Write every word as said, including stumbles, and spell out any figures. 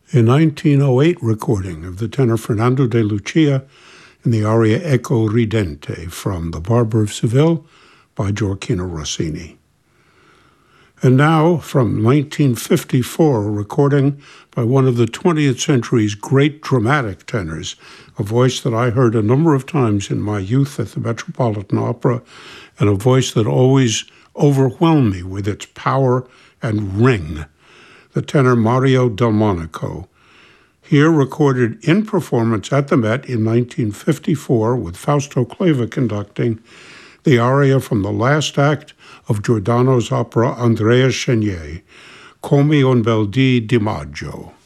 a nineteen oh eight recording of the tenor Fernando de Lucia in the aria Eco Ridente from The Barber of Seville by Gioacchino Rossini. And now, from nineteen fifty-four, a recording by one of the twentieth century's great dramatic tenors, a voice that I heard a number of times in my youth at the Metropolitan Opera, and a voice that always overwhelmed me with its power and ring, the tenor Mario Delmonico, here recorded in performance at the Met in nineteen fifty-four with Fausto Clava conducting the aria from the last act of Giordano's opera Andrea Chenier, Come un bel dì di maggio.